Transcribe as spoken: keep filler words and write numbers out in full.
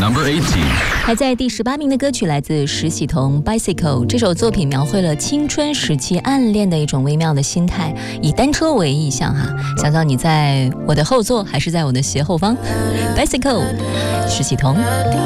Number eighteen. 排在第十八名的歌曲来自石喜彤 Bicycle， 这首作品描绘了青春时期暗恋的一种微妙的心态，以单车为意象哈，想想你在我的后座还是在我的斜后方。Bicycle， 石喜彤。